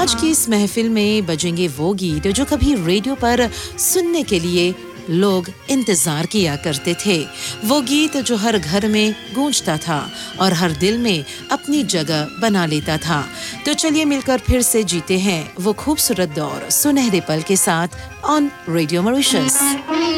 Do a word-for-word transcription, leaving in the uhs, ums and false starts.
आज की इस महफिल में बजेंगे वो गीत जो कभी रेडियो पर सुनने के लिए लोग इंतजार किया करते थे। वो गीत जो हर घर में गूंजता था और हर दिल में अपनी जगह बना लेता था। तो चलिए मिलकर फिर से जीते हैं वो खूबसूरत दौर सुनहरे पल के साथ ऑन रेडियो मॉरिशस।